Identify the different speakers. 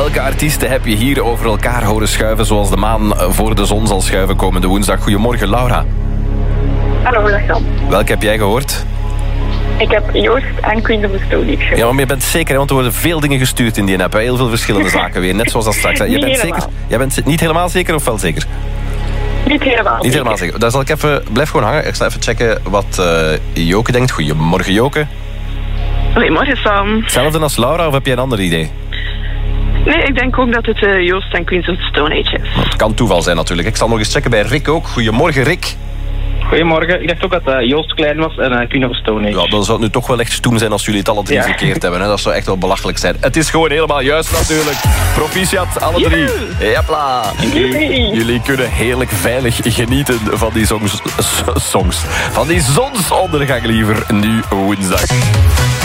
Speaker 1: Welke artiesten heb je hier over elkaar horen schuiven... zoals de maan voor de zon zal schuiven komende woensdag? Goedemorgen, Laura.
Speaker 2: Hallo, dag Jan.
Speaker 1: Welke heb jij gehoord?
Speaker 2: Ik heb Joost en Queens of the Stone Age gehoord.
Speaker 1: Ja, maar je bent zeker, want er worden veel dingen gestuurd in die app. Heel veel verschillende zaken weer, net zoals dat straks. Je bent zeker? Jij bent niet helemaal zeker of wel zeker?
Speaker 2: Niet helemaal.
Speaker 1: Niet helemaal zeker. Daar zal ik even... Blijf gewoon hangen. Ik zal even checken wat Joke denkt. Goedemorgen, Joke.
Speaker 3: Goedemorgen, Sam.
Speaker 1: Hetzelfde als Laura, of heb jij een ander idee?
Speaker 3: Nee, ik denk ook dat het Joost en Queens of the Stone Age is.
Speaker 1: Het kan toeval zijn natuurlijk. Ik zal nog eens checken bij Rick ook. Goedemorgen, Rick.
Speaker 4: Goedemorgen. Ik dacht ook dat Joost klein was en Queen of the Stone Age.
Speaker 1: Ja, dan zou het nu toch wel echt stoem zijn als jullie het alle drie verkeerd hebben. Hè? Dat zou echt wel belachelijk zijn. Het is gewoon helemaal juist natuurlijk. Proficiat, alle drie. Jepla. Jullie kunnen heerlijk veilig genieten van die songs. Van die zonsondergang liever nu woensdag.